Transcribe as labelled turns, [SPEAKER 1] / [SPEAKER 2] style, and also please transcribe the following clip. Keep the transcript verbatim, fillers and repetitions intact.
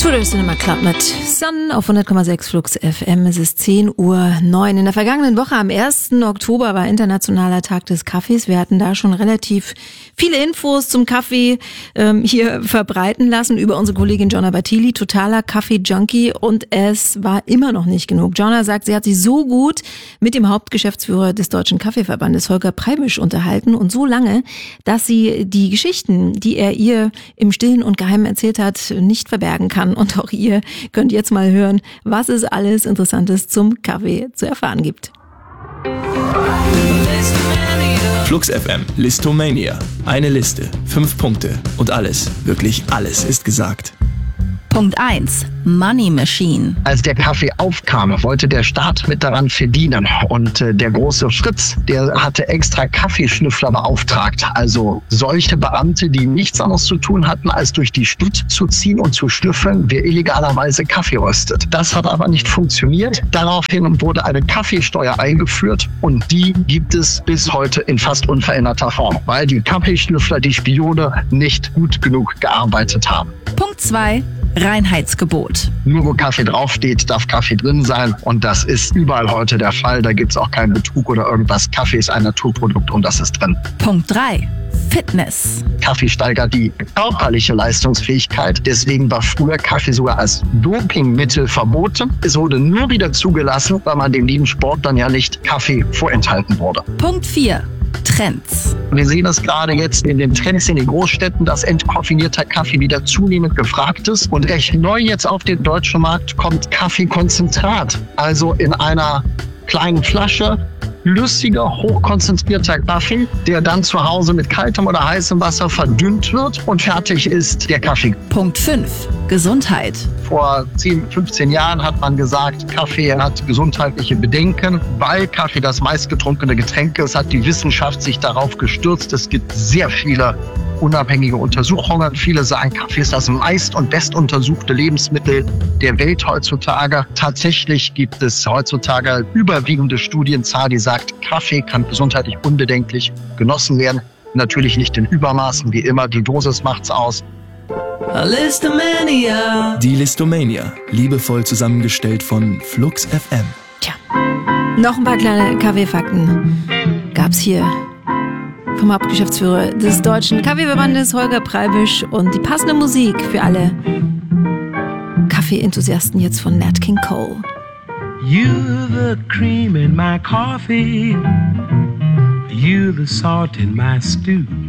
[SPEAKER 1] Tudor Cinema Club mit Sun auf hundert Komma sechs Flux F M. Es ist zehn Uhr neun. In der vergangenen Woche am ersten Oktober war Internationaler Tag des Kaffees. Wir hatten da schon relativ viele Infos zum Kaffee ähm, hier verbreiten lassen über unsere Kollegin Jonna Bartili, totaler Kaffee-Junkie. Und es war immer noch nicht genug. Jonna sagt, sie hat sich so gut mit dem Hauptgeschäftsführer des Deutschen Kaffeeverbandes, Holger Preibisch, unterhalten und so lange, dass sie die Geschichten, die er ihr im Stillen und Geheimen erzählt hat, nicht verbergen kann. Und auch ihr könnt jetzt mal hören, was es alles Interessantes zum Kaffee zu erfahren gibt.
[SPEAKER 2] Flux F M, Listomania. Eine Liste, fünf Punkte und alles, wirklich alles ist gesagt.
[SPEAKER 3] Punkt eins. Money Machine.
[SPEAKER 4] Als der Kaffee aufkam, wollte der Staat mit daran verdienen. Und äh, der große Fritz, der hatte extra Kaffeeschnüffler beauftragt. Also solche Beamte, die nichts anderes zu tun hatten, als durch die Stadt zu ziehen und zu schnüffeln, wer illegalerweise Kaffee röstet. Das hat aber nicht funktioniert. Daraufhin wurde eine Kaffeesteuer eingeführt und die gibt es bis heute in fast unveränderter Form, weil die Kaffeeschnüffler, die Spione, nicht gut genug gearbeitet haben.
[SPEAKER 3] Punkt zwei. Reinheitsgebot.
[SPEAKER 4] Nur wo Kaffee draufsteht, darf Kaffee drin sein. Und das ist überall heute der Fall. Da gibt es auch keinen Betrug oder irgendwas. Kaffee ist ein Naturprodukt und das ist drin.
[SPEAKER 3] Punkt drei. Fitness.
[SPEAKER 4] Kaffee steigert die körperliche Leistungsfähigkeit. Deswegen war früher Kaffee sogar als Dopingmittel verboten. Es wurde nur wieder zugelassen, weil man dem lieben Sport dann ja nicht Kaffee vorenthalten wurde.
[SPEAKER 3] Punkt vier. Trends.
[SPEAKER 4] Wir sehen das gerade jetzt in den Trends in den Großstädten, dass entkoffinierter Kaffee wieder zunehmend gefragt ist. Und recht neu jetzt auf den deutschen Markt kommt Kaffeekonzentrat. Also in einer kleinen Flasche flüssiger, hochkonzentrierter Kaffee, der dann zu Hause mit kaltem oder heißem Wasser verdünnt wird und fertig ist der Kaffee.
[SPEAKER 3] Punkt fünf. Gesundheit.
[SPEAKER 4] Vor zehn, fünfzehn Jahren hat man gesagt, Kaffee hat gesundheitliche Bedenken. Weil Kaffee das meistgetrunkene Getränk ist, hat die Wissenschaft sich darauf gestürzt. Es gibt sehr viele unabhängige Untersuchungen. Viele sagen, Kaffee ist das meist- und bestuntersuchte Lebensmittel der Welt heutzutage. Tatsächlich gibt es heutzutage überwiegende Studienzahl, die sagt, Kaffee kann gesundheitlich unbedenklich genossen werden. Natürlich nicht in Übermaßen, wie immer. Die Dosis macht's aus.
[SPEAKER 2] Listomania. Die Listomania, liebevoll zusammengestellt von Flux F M.
[SPEAKER 1] Tja, noch ein paar kleine Kaffeefakten gab's hier vom Hauptgeschäftsführer des Deutschen Kaffeeverbandes, Holger Preibisch, und die passende Musik für alle Kaffee-Enthusiasten jetzt von Nat King Cole.
[SPEAKER 5] You're the cream in my coffee, you're the salt in my stew.